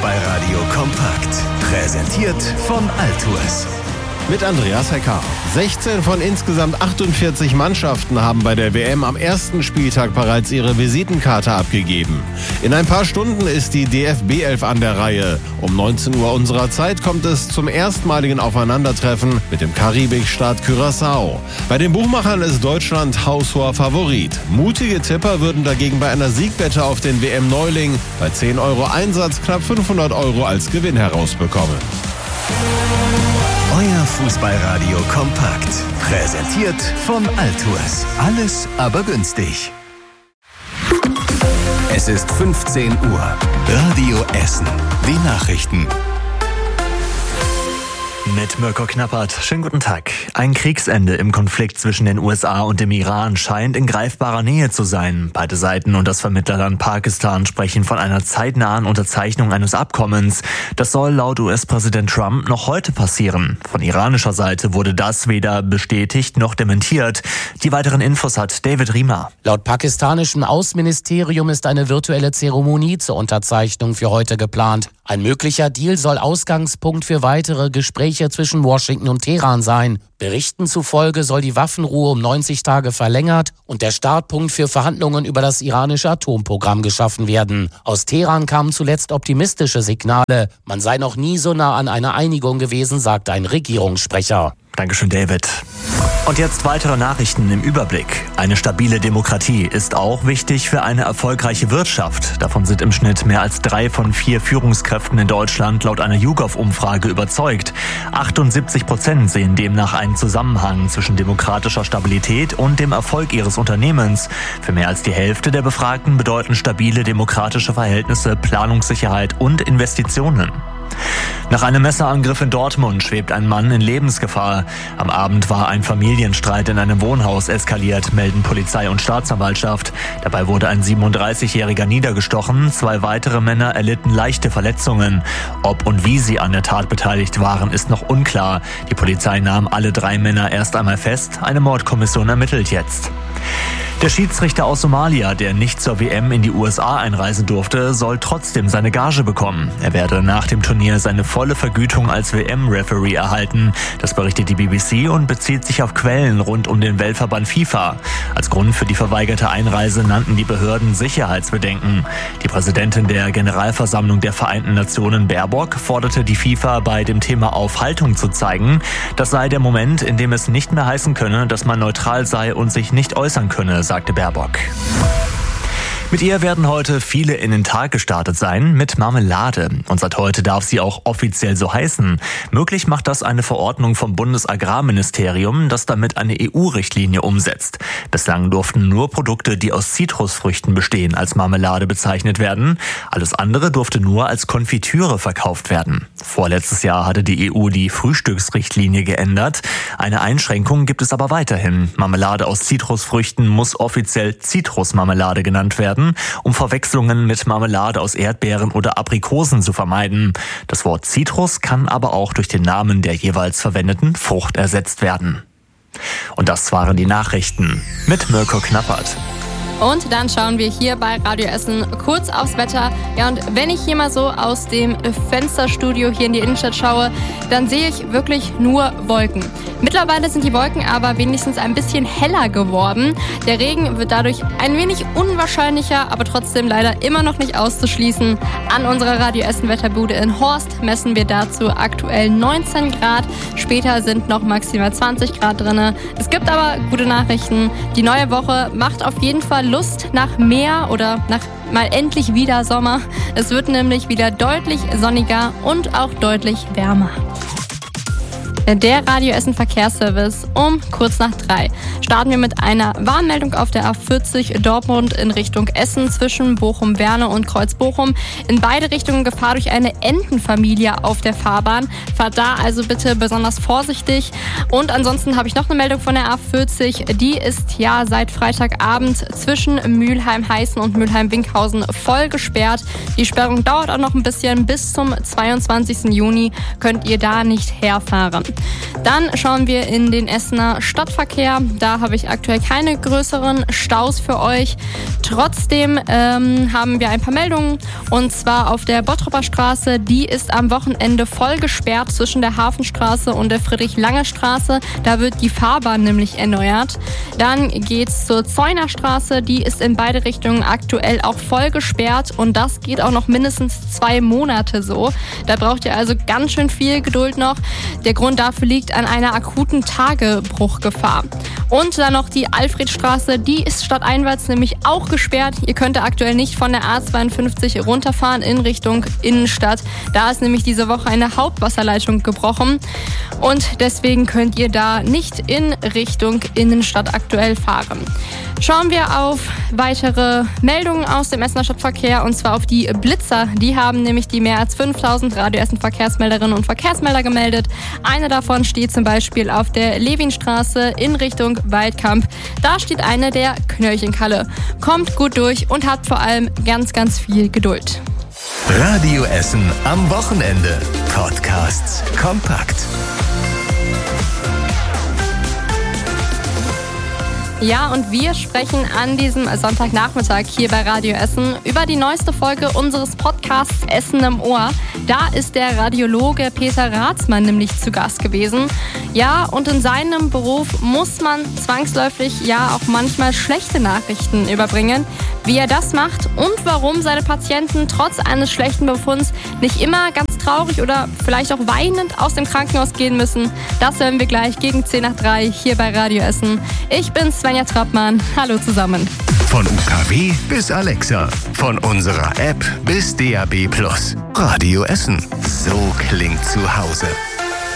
Fußballradio kompakt. Präsentiert von Altours. Mit Andreas Hecker. 16 von insgesamt 48 Mannschaften haben bei der WM am ersten Spieltag bereits ihre Visitenkarte abgegeben. In ein paar Stunden ist die DFB-11 an der Reihe. Um 19 Uhr unserer Zeit kommt es zum erstmaligen Aufeinandertreffen mit dem Karibikstaat Curaçao. Bei den Buchmachern ist Deutschland haushoher Favorit. Mutige Tipper würden dagegen bei einer Siegwette auf den WM-Neuling bei 10 € Einsatz knapp 500 € als Gewinn herausbekommen. Euer Fußballradio kompakt. Präsentiert von Altours. Alles aber günstig. Es ist 15 Uhr. Radio Essen. Die Nachrichten. Mit Mirko Knappert. Schönen guten Tag. Ein Kriegsende im Konflikt zwischen den USA und dem Iran scheint in greifbarer Nähe zu sein. Beide Seiten und das Vermittlerland Pakistan sprechen von einer zeitnahen Unterzeichnung eines Abkommens. Das soll laut US-Präsident Trump noch heute passieren. Von iranischer Seite wurde das weder bestätigt noch dementiert. Die weiteren Infos hat David Riemer. Laut pakistanischem Außenministerium ist eine virtuelle Zeremonie zur Unterzeichnung für heute geplant. Ein möglicher Deal soll Ausgangspunkt für weitere Gespräche zwischen Washington und Teheran sein. Berichten zufolge soll die Waffenruhe um 90 Tage verlängert und der Startpunkt für Verhandlungen über das iranische Atomprogramm geschaffen werden. Aus Teheran kamen zuletzt optimistische Signale. Man sei noch nie so nah an einer Einigung gewesen, sagte ein Regierungssprecher. Dankeschön, David. Und jetzt weitere Nachrichten im Überblick. Eine stabile Demokratie ist auch wichtig für eine erfolgreiche Wirtschaft. Davon sind im Schnitt mehr als 3 von 4 Führungskräften in Deutschland laut einer YouGov-Umfrage überzeugt. 78% sehen demnach einen Zusammenhang zwischen demokratischer Stabilität und dem Erfolg ihres Unternehmens. Für mehr als die Hälfte der Befragten bedeuten stabile demokratische Verhältnisse Planungssicherheit und Investitionen. Nach einem Messerangriff in Dortmund schwebt ein Mann in Lebensgefahr. Am Abend war ein Familienstreit in einem Wohnhaus eskaliert, melden Polizei und Staatsanwaltschaft. Dabei wurde ein 37-Jähriger niedergestochen, 2 weitere Männer erlitten leichte Verletzungen. Ob und wie sie an der Tat beteiligt waren, ist noch unklar. Die Polizei nahm alle 3 Männer erst einmal fest, eine Mordkommission ermittelt jetzt. Der Schiedsrichter aus Somalia, der nicht zur WM in die USA einreisen durfte, soll trotzdem seine Gage bekommen. Er werde nach dem Turnier seine volle Vergütung als WM-Referee erhalten. Das berichtet die BBC und bezieht sich auf Quellen rund um den Weltverband FIFA. Als Grund für die verweigerte Einreise nannten die Behörden Sicherheitsbedenken. Die Präsidentin der Generalversammlung der Vereinten Nationen, Baerbock, forderte die FIFA bei dem Thema auf, Haltung zu zeigen. Das sei der Moment, in dem es nicht mehr heißen könne, dass man neutral sei und sich nicht äußern könne, sagte Baerbock. Mit ihr werden heute viele in den Tag gestartet sein, mit Marmelade. Und seit heute darf sie auch offiziell so heißen. Möglich macht das eine Verordnung vom Bundesagrarministerium, das damit eine EU-Richtlinie umsetzt. Bislang durften nur Produkte, die aus Zitrusfrüchten bestehen, als Marmelade bezeichnet werden. Alles andere durfte nur als Konfitüre verkauft werden. Vorletztes Jahr hatte die EU die Frühstücksrichtlinie geändert. Eine Einschränkung gibt es aber weiterhin. Marmelade aus Zitrusfrüchten muss offiziell Zitrusmarmelade genannt werden, um Verwechslungen mit Marmelade aus Erdbeeren oder Aprikosen zu vermeiden. Das Wort Zitrus kann aber auch durch den Namen der jeweils verwendeten Frucht ersetzt werden. Und das waren die Nachrichten mit Mirko Knappert. Und dann schauen wir hier bei Radio Essen kurz aufs Wetter. Ja, und wenn ich hier mal so aus dem Fensterstudio hier in die Innenstadt schaue, dann sehe ich wirklich nur Wolken. Mittlerweile sind die Wolken aber wenigstens ein bisschen heller geworden. Der Regen wird dadurch ein wenig unwahrscheinlicher, aber trotzdem leider immer noch nicht auszuschließen. An unserer Radio Essen Wetterbude in Horst messen wir dazu aktuell 19 Grad. Später sind noch maximal 20 Grad drin. Es gibt aber gute Nachrichten. Die neue Woche macht auf jeden Fall Lust nach mehr oder nach mal endlich wieder Sommer. Es wird nämlich wieder deutlich sonniger und auch deutlich wärmer. Der Radio Essen Verkehrsservice um kurz nach 3. Starten wir mit einer Warnmeldung auf der A40 Dortmund in Richtung Essen zwischen Bochum-Werne und Kreuz-Bochum. In beide Richtungen Gefahr durch eine Entenfamilie auf der Fahrbahn. Fahrt da also bitte besonders vorsichtig. Und ansonsten habe ich noch eine Meldung von der A40. Die ist ja seit Freitagabend zwischen Mülheim-Heißen und Mülheim-Winkhausen voll gesperrt. Die Sperrung dauert auch noch ein bisschen. Bis zum 22. Juni könnt ihr da nicht herfahren. Dann schauen wir in den Essener Stadtverkehr. Da habe ich aktuell keine größeren Staus für euch. Trotzdem haben wir ein paar Meldungen. Und zwar auf der Bottroper Straße. Die ist am Wochenende voll gesperrt zwischen der Hafenstraße und der Friedrich-Lange-Straße. Da wird die Fahrbahn nämlich erneuert. Dann geht's zur Zeuner Straße. Die ist in beide Richtungen aktuell auch voll gesperrt. Und das geht auch noch mindestens 2 Monate so. Da braucht ihr also ganz schön viel Geduld noch. Der Grund dafür liegt an einer akuten Tagebruchgefahr. Und dann noch die Alfredstraße, die ist stadteinwärts nämlich auch gesperrt. Ihr könnt aktuell nicht von der A52 runterfahren in Richtung Innenstadt. Da ist nämlich diese Woche eine Hauptwasserleitung gebrochen und deswegen könnt ihr da nicht in Richtung Innenstadt aktuell fahren. Schauen wir auf weitere Meldungen aus dem Essener Stadtverkehr und zwar auf die Blitzer. Die haben nämlich die mehr als 5000 Radio Essen Verkehrsmelderinnen und Verkehrsmelder gemeldet. Eine davon steht zum Beispiel auf der Lewinstraße in Richtung Waldkamp. Da steht eine der Knöllchenkalle. Kommt gut durch und habt vor allem ganz, ganz viel Geduld. Radio Essen am Wochenende. Podcasts kompakt. Ja, und wir sprechen an diesem Sonntagnachmittag hier bei Radio Essen über die neueste Folge unseres Podcasts Essen im Ohr. Da ist der Radiologe Peter Rathmann nämlich zu Gast gewesen. Ja, und in seinem Beruf muss man zwangsläufig ja auch manchmal schlechte Nachrichten überbringen. Wie er das macht und warum seine Patienten trotz eines schlechten Befunds nicht immer ganz traurig oder vielleicht auch weinend aus dem Krankenhaus gehen müssen, das hören wir gleich gegen 10:03 hier bei Radio Essen. Ich bin Svenja Trappmann. Hallo zusammen. Von UKW bis Alexa, von unserer App bis DAB+. Radio Essen. So klingt zu Hause.